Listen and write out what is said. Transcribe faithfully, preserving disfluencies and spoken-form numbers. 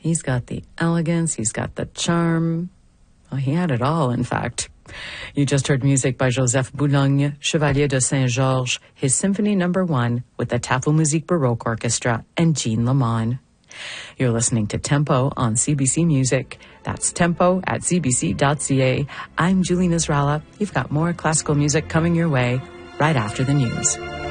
He's got the elegance, he's got the charm. Well, he had it all, in fact. You just heard music by Joseph Boulogne, Chevalier de Saint-Georges, his Symphony Number One with the Tafelmusik Baroque Orchestra and Jean Lamont. You're listening to Tempo on C B C Music. That's tempo at c b c dot c a. I'm Julie Nasrallah. You've got more classical music coming your way right after the news.